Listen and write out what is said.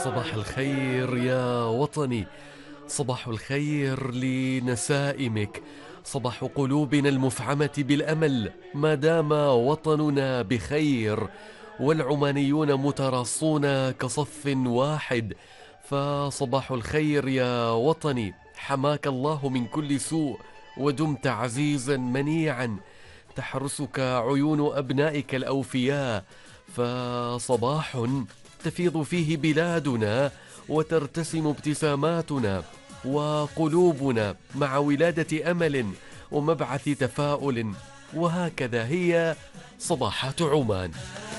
صباح الخير يا وطني، صباح الخير لنسائمك، صباح قلوبنا المفعمة بالأمل ما دام وطننا بخير والعمانيون متراصون كصف واحد. فصباح الخير يا وطني، حماك الله من كل سوء ودمت عزيزا منيعا، تحرسك عيون أبنائك الأوفياء. فصباح تفيض فيه بلادنا وترتسم ابتساماتنا وقلوبنا مع ولادة أمل ومبعث تفاؤل. وهكذا هي صباحات عمان.